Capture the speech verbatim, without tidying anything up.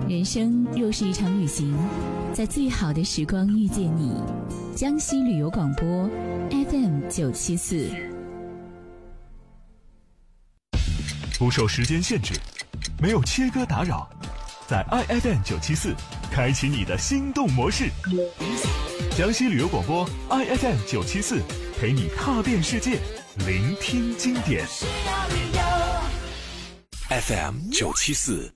人生若是一场旅行，在最好的时光遇见你。江西旅游广播 F M 九七四， 不受时间限制，没有切割打扰，在 I F M 九七四开启你的心动模式。江西旅游广播 I F M 九七四陪你踏遍世界，聆听经典。 F M 九七四